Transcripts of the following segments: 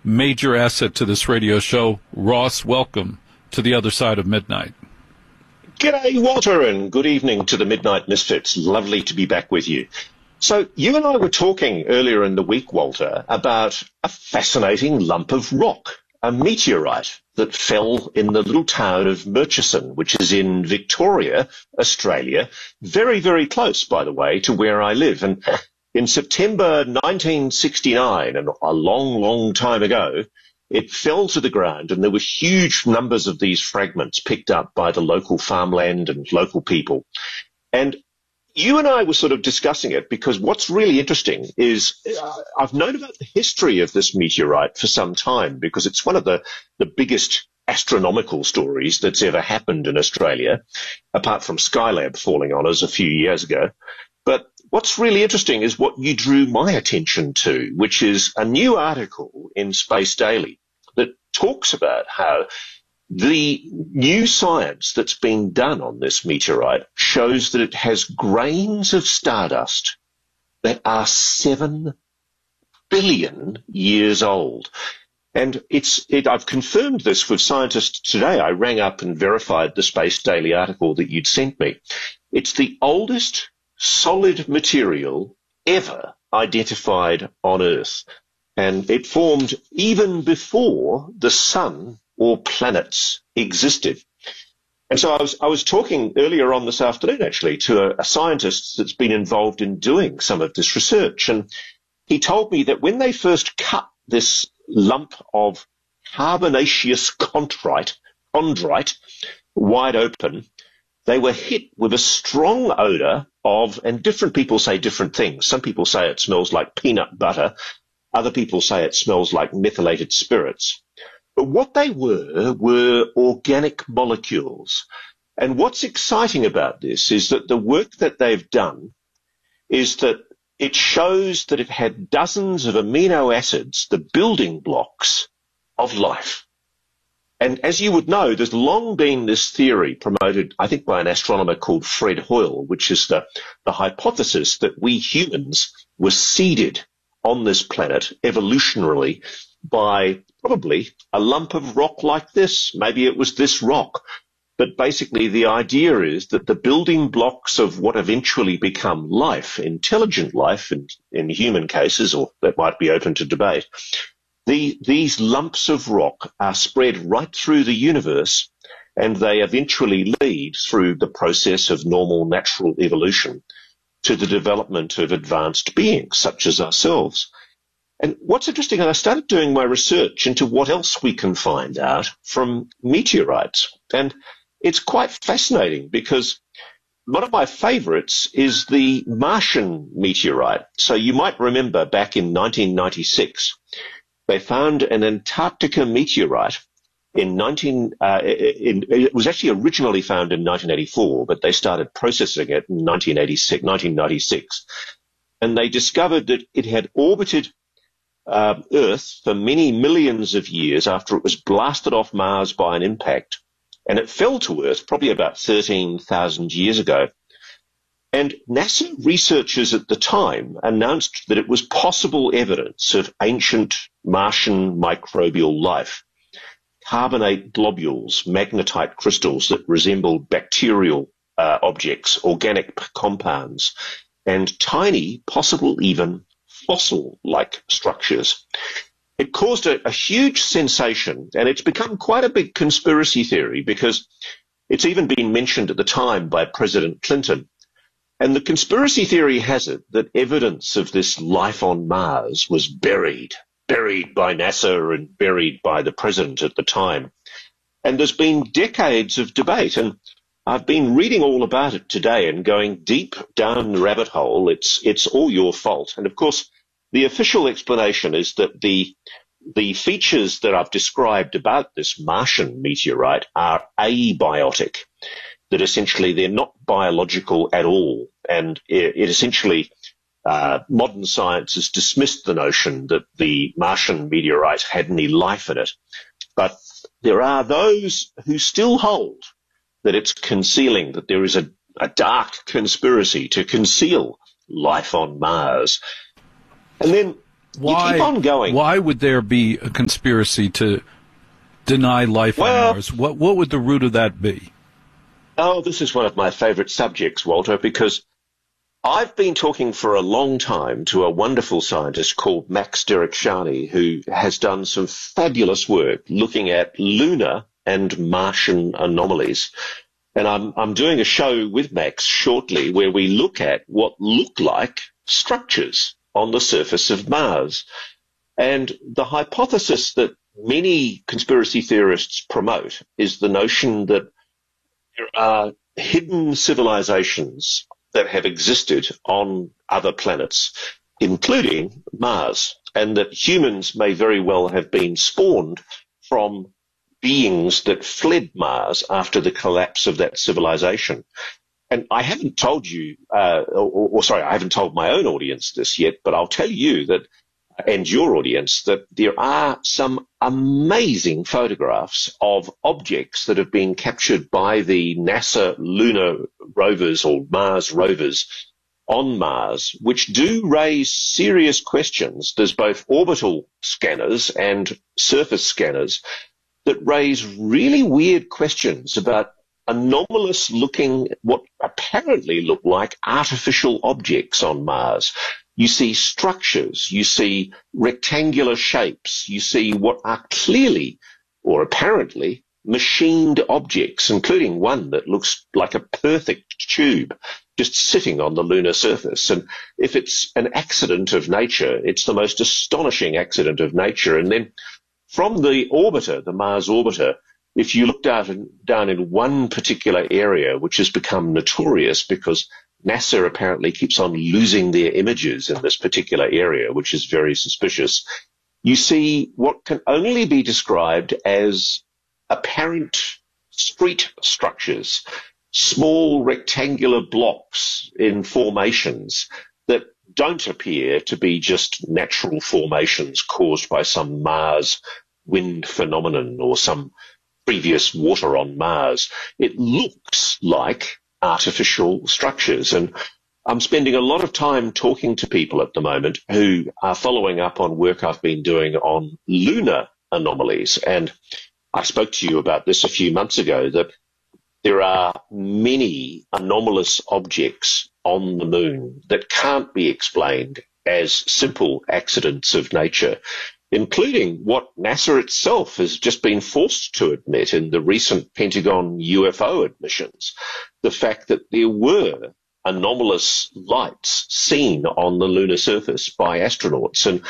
major asset to this radio show. Ross, welcome to the other side of midnight. G'day, Walter, and good evening to the Midnight Misfits. Lovely to be back with you. So you and I were talking earlier in the week, Walter, about a fascinating lump of rock, a meteorite that fell in the little town of Murchison, which is in Victoria, Australia, very, very close, by the way, to where I live. And in September 1969, and a long, long time ago, it fell to the ground, and there were huge numbers of these fragments picked up by the local farmland and local people. And you and I were sort of discussing it because what's really interesting is I've known about the history of this meteorite for some time because it's one of the biggest astronomical stories that's ever happened in Australia, apart from Skylab falling on us a few years ago. But what's really interesting is what you drew my attention to, which is a new article in Space Daily that talks about how the new science that's been done on this meteorite shows that it has grains of stardust that are 7 billion years old. And I've confirmed this with scientists today. I rang up and verified the Space Daily article that you'd sent me. It's the oldest solid material ever identified on Earth. And it formed even before the sun or planets existed. And so I was talking earlier on this afternoon, actually, to a scientist that's been involved in doing some of this research. And he told me that when they first cut this lump of carbonaceous chondrite wide open, they were hit with a strong odor of, and different people say different things. Some people say it smells like peanut butter. Other people say it smells like methylated spirits. But what they were organic molecules. And what's exciting about this is that the work that they've done is that it shows that it had dozens of amino acids, the building blocks of life. And as you would know, there's long been this theory promoted, I think, by an astronomer called Fred Hoyle, which is the hypothesis that we humans were seeded on this planet evolutionarily by probably a lump of rock like this. Maybe it was this rock. But basically the idea is that the building blocks of what eventually become life, intelligent life in human cases, or that might be open to debate, these lumps of rock are spread right through the universe, and they eventually lead through the process of normal natural evolution to the development of advanced beings such as ourselves. And what's interesting, I started doing my research into what else we can find out from meteorites. And it's quite fascinating because one of my favorites is the Martian meteorite. So you might remember back in 1996, they found an Antarctica meteorite it was actually originally found in 1984, but they started processing it in 1996. And they discovered that it had orbited Earth for many millions of years after it was blasted off Mars by an impact. And it fell to Earth probably about 13,000 years ago. And NASA researchers at the time announced that it was possible evidence of ancient Martian microbial life. Carbonate globules, magnetite crystals that resemble bacterial objects, organic compounds, and tiny, possible even fossil-like structures. It caused a huge sensation, and it's become quite a big conspiracy theory because it's even been mentioned at the time by President Clinton. And the conspiracy theory has it that evidence of this life on Mars was buried by NASA and buried by the president at the time. And there's been decades of debate, and I've been reading all about it today and going deep down the rabbit hole. It's all your fault. And of course, the official explanation is that the features that I've described about this Martian meteorite are abiotic, that essentially they're not biological at all. And it essentially, modern science has dismissed the notion that the Martian meteorite had any life in it. But there are those who still hold that it's concealing, that there is a dark conspiracy to conceal life on Mars. And then Why, you keep on going. Why would there be a conspiracy to deny life on Mars? What would the root of that be? Oh, this is one of my favorite subjects, Walter, because I've been talking for a long time to a wonderful scientist called Max Derikshani, who has done some fabulous work looking at lunar and Martian anomalies. And I'm doing a show with Max shortly where we look at what look like structures on the surface of Mars. And the hypothesis that many conspiracy theorists promote is the notion that there are hidden civilizations that have existed on other planets, including Mars, and that humans may very well have been spawned from beings that fled Mars after the collapse of that civilization. And I haven't told you, I haven't told my own audience this yet, but I'll tell you that, and your audience, that there are some amazing photographs of objects that have been captured by the NASA lunar rovers or Mars rovers on Mars, which do raise serious questions. There's both orbital scanners and surface scanners that raise really weird questions about anomalous looking, what apparently look like artificial objects on Mars. You see structures, you see rectangular shapes, you see what are clearly or apparently machined objects, including one that looks like a perfect tube just sitting on the lunar surface. And if it's an accident of nature, it's the most astonishing accident of nature. And then from the orbiter, the Mars orbiter, if you look down in one particular area, which has become notorious because NASA apparently keeps on losing their images in this particular area, which is very suspicious, you see what can only be described as apparent street structures, small rectangular blocks in formations that don't appear to be just natural formations caused by some Mars wind phenomenon or some previous water on Mars. It looks like artificial structures. And I'm spending a lot of time talking to people at the moment who are following up on work I've been doing on lunar anomalies. And I spoke to you about this a few months ago, that there are many anomalous objects on the moon that can't be explained as simple accidents of nature, including what NASA itself has just been forced to admit in the recent Pentagon UFO admissions, the fact that there were anomalous lights seen on the lunar surface by astronauts. And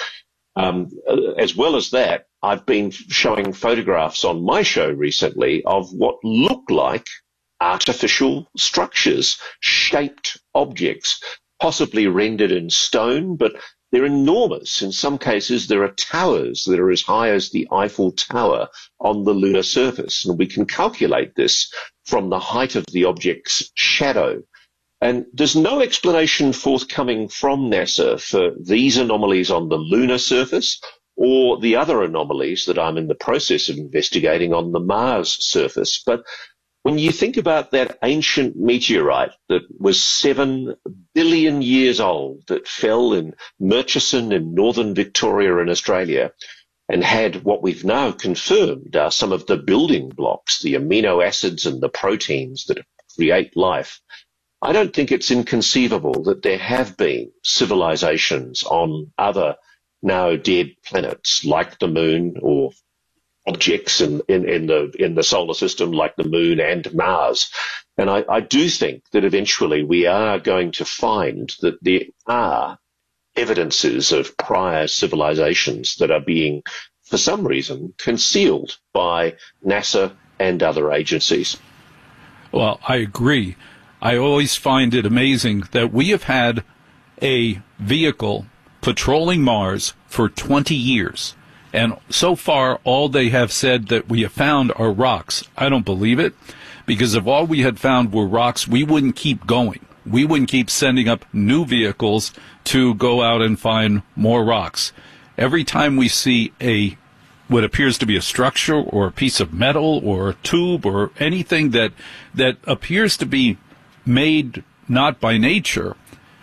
as well as that, I've been showing photographs on my show recently of what look like artificial structures, shaped objects, possibly rendered in stone, but they're enormous. In some cases, there are towers that are as high as the Eiffel Tower on the lunar surface, and we can calculate this from the height of the object's shadow. And there's no explanation forthcoming from NASA for these anomalies on the lunar surface or the other anomalies that I'm in the process of investigating on the Mars surface. But when you think about that ancient meteorite that was 7 billion years old that fell in Murchison in northern Victoria in Australia and had what we've now confirmed are some of the building blocks, the amino acids and the proteins that create life, I don't think it's inconceivable that there have been civilizations on other now dead planets like the moon, or objects in the solar system like the moon and Mars. And I do think that eventually we are going to find that there are evidences of prior civilizations that are being, for some reason, concealed by NASA and other agencies. Well, I agree. I always find it amazing that we have had a vehicle patrolling Mars for 20 years. And so far, all they have said that we have found are rocks. I don't believe it, because if all we had found were rocks, we wouldn't keep going. We wouldn't keep sending up new vehicles to go out and find more rocks. Every time we see what appears to be a structure or a piece of metal or a tube or anything that appears to be made not by nature,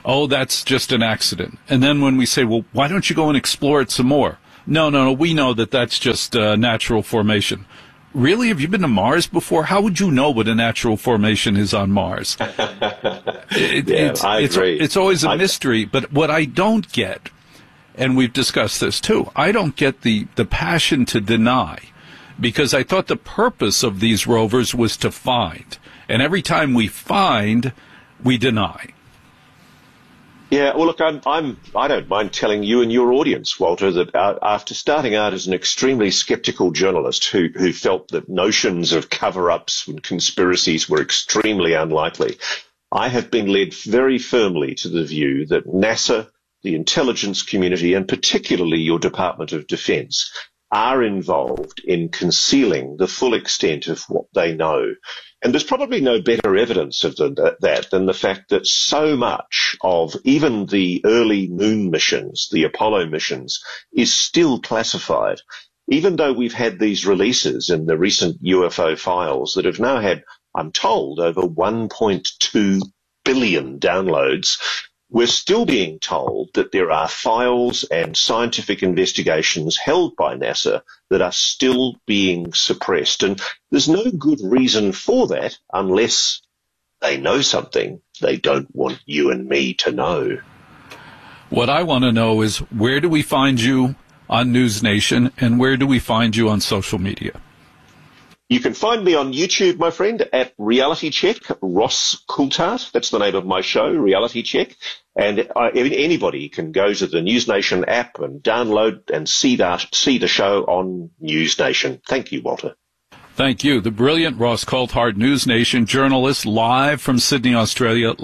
Oh, that's just an accident. And then when we say, well, why don't you go and explore it some more? No, we know that that's just natural formation. Really? Have you been to Mars before? How would you know what a natural formation is on Mars? I agree. It's always a mystery. But what I don't get, and we've discussed this too, I don't get the passion to deny, because I thought the purpose of these rovers was to find. And every time we find, we deny. Yeah, well, look, I don't mind telling you and your audience, Walter, that after starting out as an extremely skeptical journalist who felt that notions of cover-ups and conspiracies were extremely unlikely, I have been led very firmly to the view that NASA, the intelligence community, and particularly your Department of Defense, are involved in concealing the full extent of what they know. And there's probably no better evidence of that than the fact that so much of even the early moon missions, the Apollo missions, is still classified. Even though we've had these releases in the recent UFO files that have now had, I'm told, over 1.2 billion downloads, we're still being told that there are files and scientific investigations held by NASA that are still being suppressed. And there's no good reason for that unless they know something they don't want you and me to know. What I want to know is, where do we find you on News Nation, and where do we find you on social media? You can find me on YouTube, my friend, at Reality Check, Ross Coulthart. That's the name of my show, Reality Check. And anybody can go to the News Nation app and download and see the show on News Nation. Thank you, Walter. Thank you. The brilliant Ross Coulthart, News Nation journalist, live from Sydney, Australia.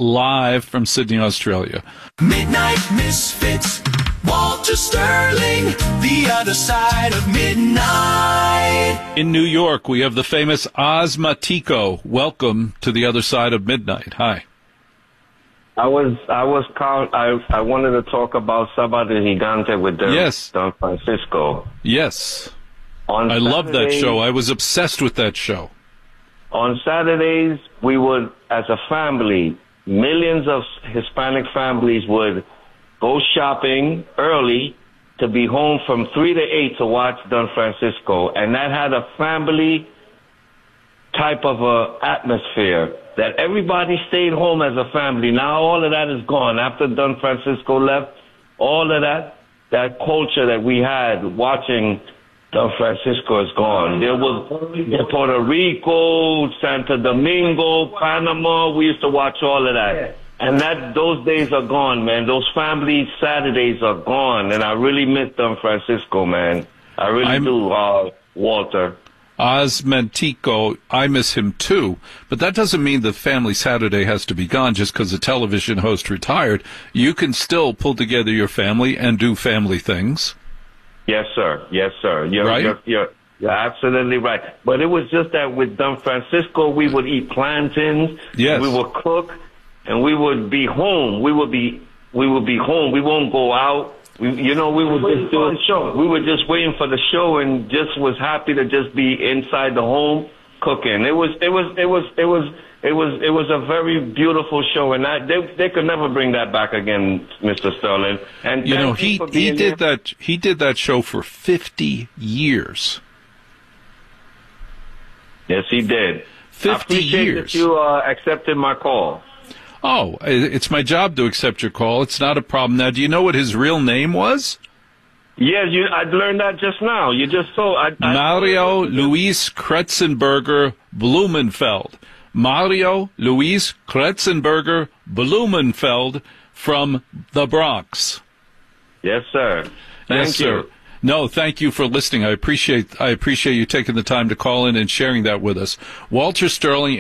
Midnight Misfits, Walter Sterling, the other side of midnight. In New York, we have the famous Osmatico. Welcome to the other side of midnight. Hi. I wanted to talk about Sábado Gigante with Don Francisco. Yes. I love that show. I was obsessed with that show. On Saturdays, we would, as a family, millions of Hispanic families would go shopping early to be home from 3 to 8 to watch Don Francisco. And that had a family type of a atmosphere that everybody stayed home as a family. Now all of that is gone. After Don Francisco left, all of that culture that we had watching Don Francisco is gone. There was Puerto Rico, Santo Domingo, Panama. We used to watch all of that. And those days are gone, man. Those family Saturdays are gone. And I really miss Don Francisco, man. I really do, Walter. Osmatico, I miss him too. But that doesn't mean the family Saturday has to be gone just because the television host retired. You can still pull together your family and do family things. Yes, sir. Yes, sir. You're absolutely right. But it was just that with Don Francisco, we would eat plantains. Yes. We would cook, and we would be home. We would be home. We won't go out. We would just do a show. We were just waiting for the show, and just was happy to just be inside the home cooking. It was a very beautiful show, and they could never bring that back again, Mr. Sterling. And he did that show for 50 years. Yes, he did. 50 I appreciate years. That you accepted my call. Oh, it's my job to accept your call. It's not a problem. Now, do you know what his real name was? Yes, I learned that just now. You just told. Mario Luis Kretzenberger Blumenfeld. Mario Luis Kretzenberger Blumenfeld from the Bronx. Yes, sir. Thank you. Sir. No, thank you for listening. I appreciate you taking the time to call in and sharing that with us. Walter Sterling,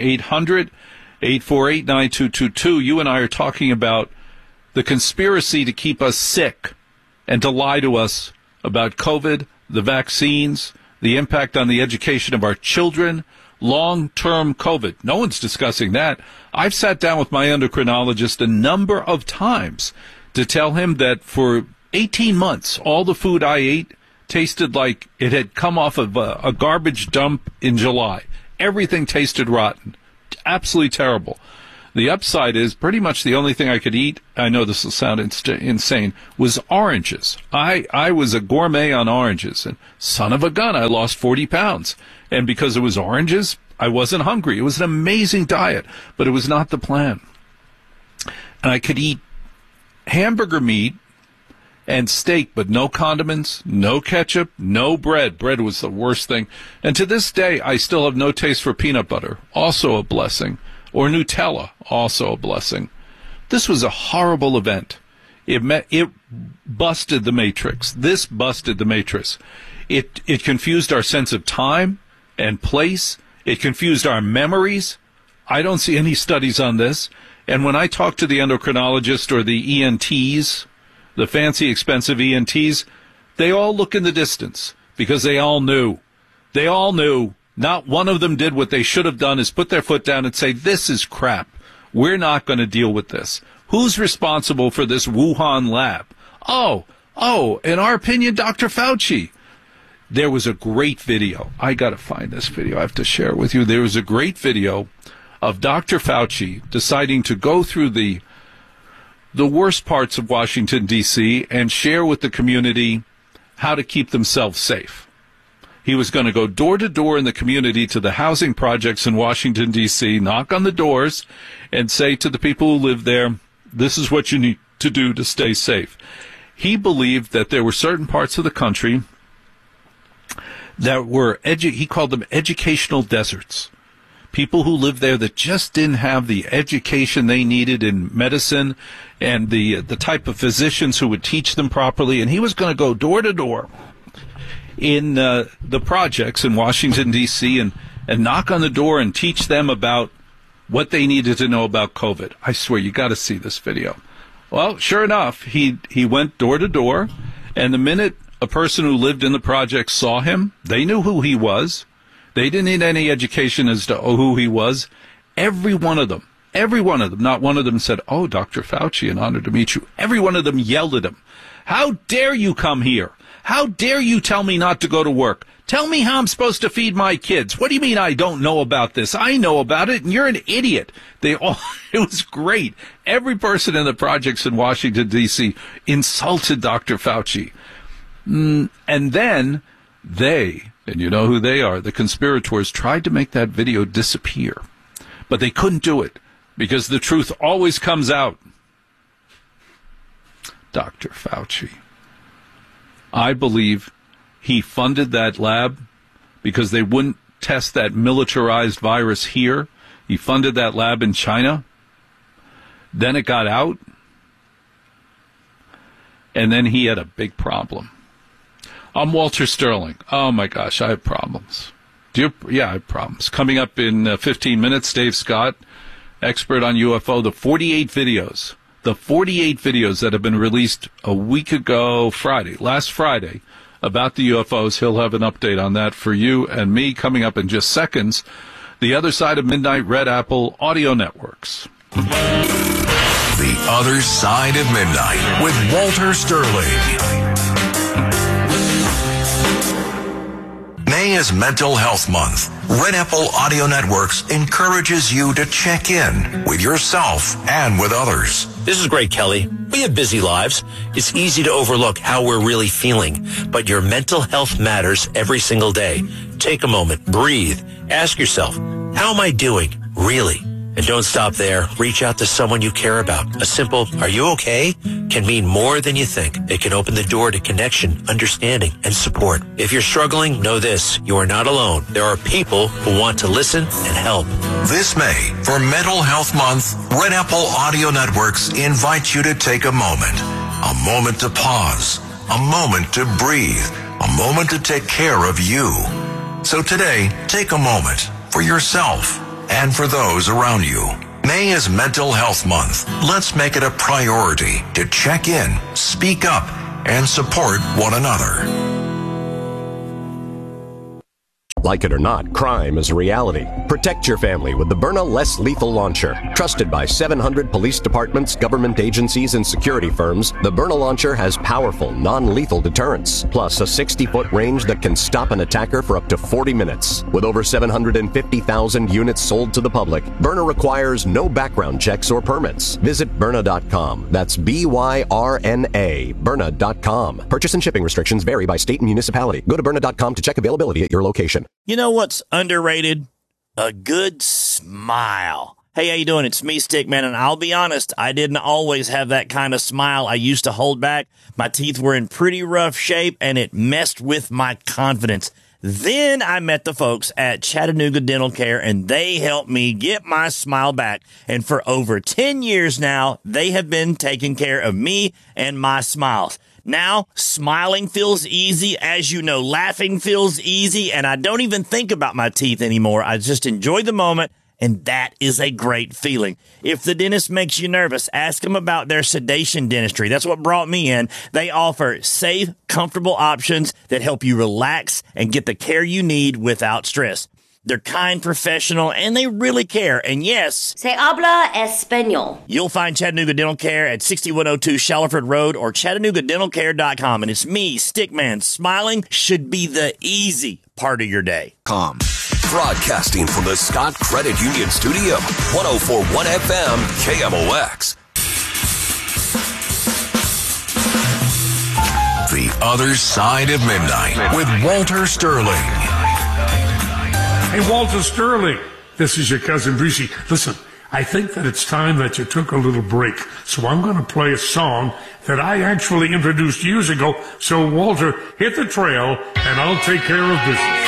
800-848-9222. You and I are talking about the conspiracy to keep us sick and to lie to us about COVID, the vaccines, the impact on the education of our children, long-term COVID. No one's discussing that. I've sat down with my endocrinologist a number of times to tell him that for 18 months, all the food I ate tasted like it had come off of a garbage dump in July. Everything tasted rotten. Absolutely terrible. The upside is pretty much the only thing I could eat, I know this will sound insane, was oranges. I was a gourmet on oranges, and son of a gun, I lost 40 pounds. And because it was oranges, I wasn't hungry. It was an amazing diet, but it was not the plan. And I could eat hamburger meat and steak, but no condiments, no ketchup, no bread. Bread was the worst thing. And to this day, I still have no taste for peanut butter, also a blessing, or Nutella, also a blessing. This was a horrible event. It busted the matrix. This busted the matrix. It confused our sense of time and place. It confused our memories. I don't see any studies on this. And when I talk to the endocrinologist or the ENTs, the fancy, expensive ENTs, they all look in the distance because they all knew. They all knew. Not one of them did what they should have done, is put their foot down and say, this is crap. We're not going to deal with this. Who's responsible for this Wuhan lab? Oh, in our opinion, Dr. Fauci. There was a great video. I got to find this video. I have to share it with you. There was a great video of Dr. Fauci deciding to go through the worst parts of Washington, D.C., and share with the community how to keep themselves safe. He was going to go door to door in the community to the housing projects in Washington, D.C., knock on the doors, and say to the people who live there, this is what you need to do to stay safe. He believed that there were certain parts of the country that were, he called them educational deserts. People who lived there that just didn't have the education they needed in medicine and the type of physicians who would teach them properly. And he was going to go door to door in the projects in Washington, D.C., and knock on the door and teach them about what they needed to know about COVID. I swear, you got to see this video. Well, sure enough, he went door to door, and the minute a person who lived in the project saw him, they knew who he was. They didn't need any education as to who he was. Every one of them, not one of them said, oh, Dr. Fauci, an honor to meet you. Every one of them yelled at him, how dare you come here? How dare you tell me not to go to work? Tell me how I'm supposed to feed my kids. What do you mean I don't know about this? I know about it, and you're an idiot. It was great. Every person in the projects in Washington, D.C. insulted Dr. Fauci. And then they, and you know who they are, the conspirators, tried to make that video disappear. But they couldn't do it because the truth always comes out. Dr. Fauci. I believe he funded that lab because they wouldn't test that militarized virus here. He funded that lab in China. Then it got out. And then he had a big problem. I'm Walter Sterling. Oh, my gosh, I have problems. I have problems. Coming up in 15 minutes, Dave Scott, expert on UFO, the 48 videos that have been released a week ago, last Friday, about the UFOs. He'll have an update on that for you and me coming up in just seconds. The Other Side of Midnight, Red Apple Audio Networks. The Other Side of Midnight with Walter Sterling. May is Mental Health Month. Red Apple Audio Networks encourages you to check in with yourself and with others. This is Greg Kelly. We have busy lives. It's easy to overlook how we're really feeling, but your mental health matters every single day. Take a moment, breathe, ask yourself, how am I doing, really? And don't stop there. Reach out to someone you care about. A simple, are you okay? Can mean more than you think. It can open the door to connection, understanding, and support. If you're struggling, know this. You are not alone. There are people who want to listen and help. This May, for Mental Health Month, Red Apple Audio Networks invite you to take a moment to pause, a moment to breathe, a moment to take care of you. So today, take a moment for yourself and for those around you. May is Mental Health Month. Let's make it a priority to check in, speak up, and support one another. Like it or not, crime is a reality. Protect your family with the Byrna Less Lethal Launcher. Trusted by 700 police departments, government agencies, and security firms, the Byrna Launcher has powerful, non-lethal deterrence, plus a 60-foot range that can stop an attacker for up to 40 minutes. With over 750,000 units sold to the public, Byrna requires no background checks or permits. Visit Byrna.com. That's B-Y-R-N-A, Byrna.com. Purchase and shipping restrictions vary by state and municipality. Go to Byrna.com to check availability at your location. You know what's underrated? A good smile. Hey, how you doing? It's me, Stickman, and I'll be honest, I didn't always have that kind of smile. I used to hold back. My teeth were in pretty rough shape, and it messed with my confidence. Then I met the folks at Chattanooga Dental Care, and they helped me get my smile back. And for over 10 years now, they have been taking care of me and my smiles. Now, smiling feels easy. As you know, laughing feels easy, and I don't even think about my teeth anymore. I just enjoy the moment, and that is a great feeling. If the dentist makes you nervous, ask them about their sedation dentistry. That's what brought me in. They offer safe, comfortable options that help you relax and get the care you need without stress. They're kind, professional, and they really care. And yes, Se habla español. You'll find Chattanooga Dental Care at 6102 Shallowford Road or ChattanoogaDentalCare.com. And it's me, Stickman. Smiling should be the easy part of your day. Broadcasting from the Scott Credit Union Studio, 104.1 FM, KMOX. The Other Side of Midnight with Walter Sterling. Hey, Walter Sterling, this is your cousin Brucey. Listen, I think that it's time that you took a little break. So I'm going to play a song that I actually introduced years ago. So, Walter, hit the trail, and I'll take care of business.